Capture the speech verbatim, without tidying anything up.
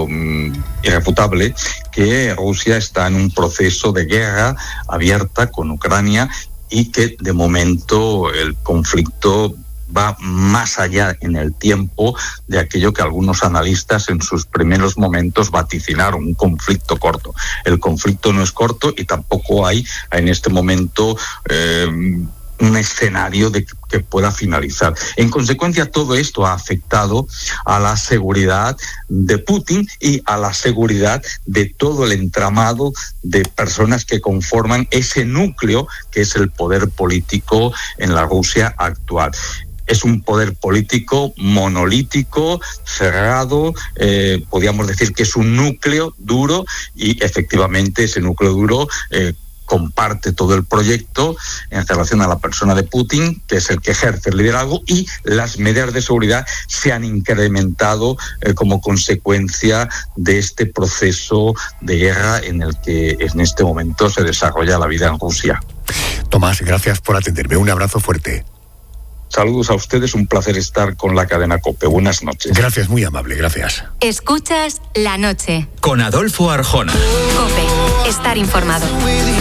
um, irrefutable que Rusia está en un proceso de guerra abierta con Ucrania y que de momento el conflicto va más allá en el tiempo de aquello que algunos analistas en sus primeros momentos vaticinaron, un conflicto corto. El conflicto no es corto y tampoco hay en este momento eh, un escenario de que pueda finalizar. En consecuencia, todo esto ha afectado a la seguridad de Putin y a la seguridad de todo el entramado de personas que conforman ese núcleo que es el poder político en la Rusia actual. Es un poder político monolítico, cerrado, eh, podríamos decir que es un núcleo duro y efectivamente ese núcleo duro eh, comparte todo el proyecto en relación a la persona de Putin, que es el que ejerce el liderazgo, y las medidas de seguridad se han incrementado eh, como consecuencia de este proceso de guerra en el que en este momento se desarrolla la vida en Rusia. Tomás, gracias por atenderme. Un abrazo fuerte. Saludos a ustedes, un placer estar con la cadena COPE. Buenas noches. Gracias, muy amable, gracias. Escuchas La Noche. Con Adolfo Arjona. COPE, estar informado.